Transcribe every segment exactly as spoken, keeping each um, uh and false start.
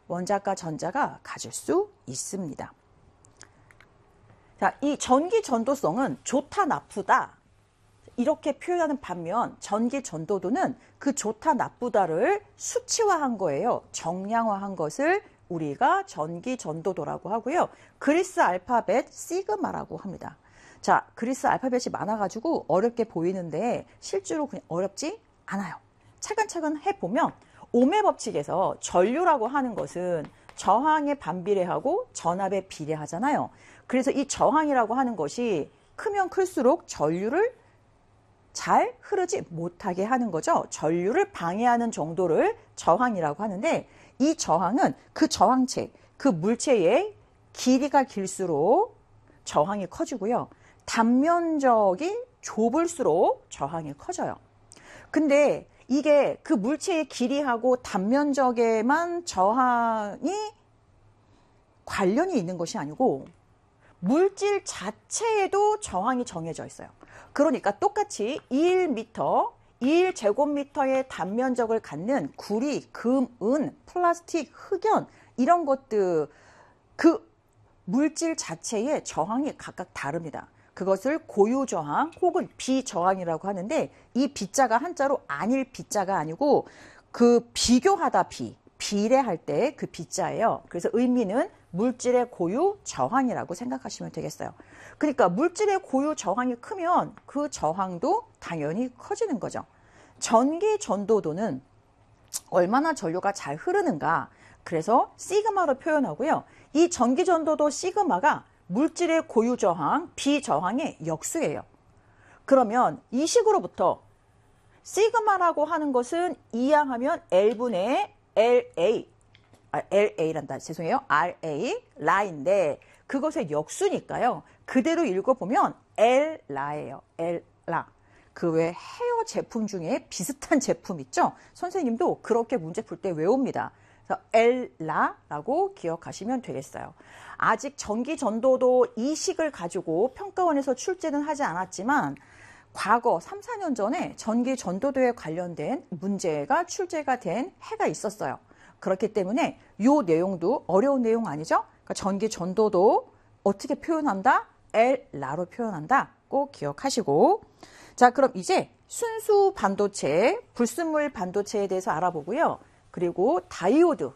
원자과 전자가 가질 수 있습니다. 자, 이 전기 전도성은 좋다 나쁘다 이렇게 표현하는 반면 전기 전도도는 그 좋다 나쁘다를 수치화한 거예요. 정량화한 것을 우리가 전기 전도도라고 하고요. 그리스 알파벳 시그마라고 합니다. 자, 그리스 알파벳이 많아가지고 어렵게 보이는데 실제로 그냥 어렵지 않아요. 차근차근 해보면 ohm의 법칙에서 전류라고 하는 것은 저항에 반비례하고 전압에 비례하잖아요. 그래서 이 저항이라고 하는 것이 크면 클수록 전류를 잘 흐르지 못하게 하는 거죠. 전류를 방해하는 정도를 저항이라고 하는데 이 저항은 그 저항체, 그 물체의 길이가 길수록 저항이 커지고요. 단면적이 좁을수록 저항이 커져요. 근데 이게 그 물체의 길이하고 단면적에만 저항이 관련이 있는 것이 아니고 물질 자체에도 저항이 정해져 있어요. 그러니까 똑같이 일 미터, 일 제곱미터의 단면적을 갖는 구리, 금, 은, 플라스틱, 흑연 이런 것들 그 물질 자체의 저항이 각각 다릅니다. 그것을 고유저항 혹은 비저항이라고 하는데 이 비자가 한자로 아닐 비자가 아니고 그 비교하다 비, 비례할 때 그 비자예요. 그래서 의미는 물질의 고유 저항이라고 생각하시면 되겠어요. 그러니까 물질의 고유 저항이 크면 그 저항도 당연히 커지는 거죠. 전기 전도도는 얼마나 전류가 잘 흐르는가. 그래서 시그마로 표현하고요. 이 전기 전도도 시그마가 물질의 고유 저항, 비저항의 역수예요. 그러면 이 식으로부터 시그마라고 하는 것은 이항하면 L분의 엘에이, 아, 엘에이란다. 죄송해요. 알에이, 라인데 그것의 역수니까요. 그대로 읽어보면 L라예요. L라. 그 외 헤어 제품 중에 비슷한 제품 있죠? 선생님도 그렇게 문제 풀 때 외웁니다. 그래서 L라라고 기억하시면 되겠어요. 아직 전기 전도도 이 식을 가지고 평가원에서 출제는 하지 않았지만 과거 삼, 사 년 전에 전기 전도도에 관련된 문제가 출제가 된 해가 있었어요. 그렇기 때문에 이 내용도 어려운 내용 아니죠? 그러니까 전기 전도도 어떻게 표현한다? L라로 표현한다. 꼭 기억하시고. 자, 그럼 이제 순수 반도체, 불순물 반도체에 대해서 알아보고요. 그리고 다이오드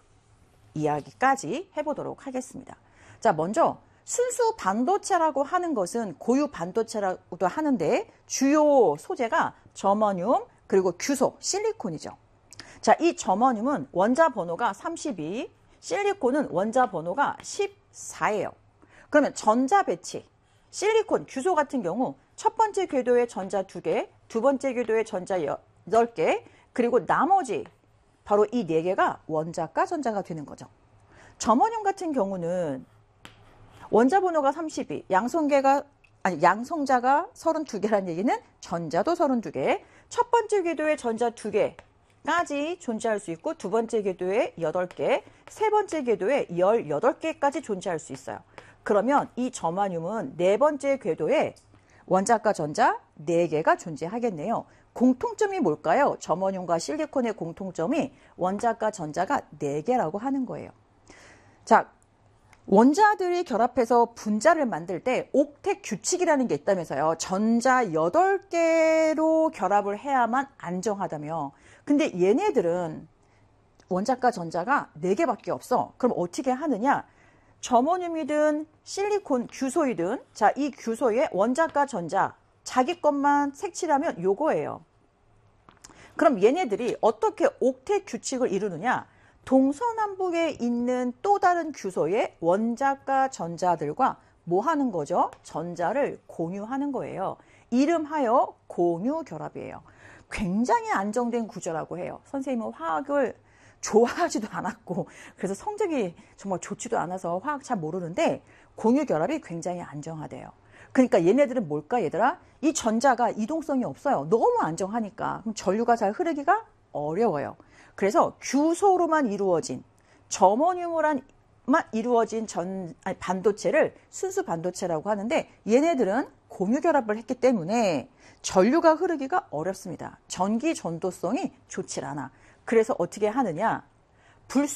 이야기까지 해보도록 하겠습니다. 자, 먼저 순수 반도체라고 하는 것은 고유 반도체라고도 하는데 주요 소재가 저머늄 그리고 규소, 실리콘이죠. 자, 이 저머늄은 원자 번호가 삼십이, 실리콘은 원자 번호가 십사예요. 그러면 전자 배치, 실리콘, 규소 같은 경우 첫 번째 궤도에 전자 두 개, 두 번째 궤도에 전자 여덟 개, 그리고 나머지 바로 이 네 개가 원자과 전자가 되는 거죠. 저머늄 같은 경우는 원자 번호가 삼십이, 양성계가 아니 양성자가 서른두 개라는 얘기는 전자도 서른두 개, 첫 번째 궤도에 전자 두 개까지 존재할 수 있고 두 번째 궤도에 여덟 개, 세 번째 궤도에 열여덟 개까지 존재할 수 있어요. 그러면 이 저머늄은 네 번째 궤도에 원자과 전자 네 개가 존재하겠네요. 공통점이 뭘까요? 저머늄과 실리콘의 공통점이 원자과 전자가 네 개라고 하는 거예요. 자, 원자들이 결합해서 분자를 만들 때 옥텟 규칙이라는 게 있다면서요. 전자 여덟 개로 결합을 해야만 안정하다며. 근데 얘네들은 원자과 전자가 네 개밖에 없어. 그럼 어떻게 하느냐? 저머늄이든 실리콘, 규소이든 자, 이 규소에 원자과 전자 자기 것만 색칠하면 요거예요. 그럼 얘네들이 어떻게 옥텟 규칙을 이루느냐? 동서남북에 있는 또 다른 규소의 원자과 전자들과 뭐 하는 거죠? 전자를 공유하는 거예요. 이름하여 공유결합이에요. 굉장히 안정된 구조라고 해요. 선생님은 화학을 좋아하지도 않았고 그래서 성적이 정말 좋지도 않아서 화학 잘 모르는데 공유결합이 굉장히 안정하대요. 그러니까 얘네들은 뭘까 얘들아? 이 전자가 이동성이 없어요. 너무 안정하니까. 그럼 전류가 잘 흐르기가 어려워요. 그래서 규소로만 이루어진 저머늄으로만 이루어진 전, 아니, 반도체를 순수 반도체라고 하는데 얘네들은 공유결합을 했기 때문에 전류가 흐르기가 어렵습니다. 전기 전도성이 좋질 않아. 그래서 어떻게 하느냐? 불